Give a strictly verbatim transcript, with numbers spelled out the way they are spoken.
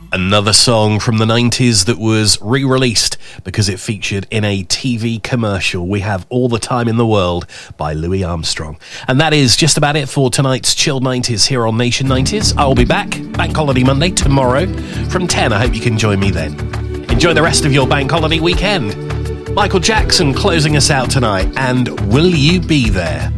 Another song from the nineties that was re-released because it featured in a T V commercial. We have All the Time in the World by Louis Armstrong. And that is just about it for tonight's Chilled nineties here on Nation nineties. I'll be back, Bank Holiday Monday, tomorrow from ten. I hope you can join me then. Enjoy the rest of your Bank Holiday weekend. Michael Jackson closing us out tonight, and Will You Be There?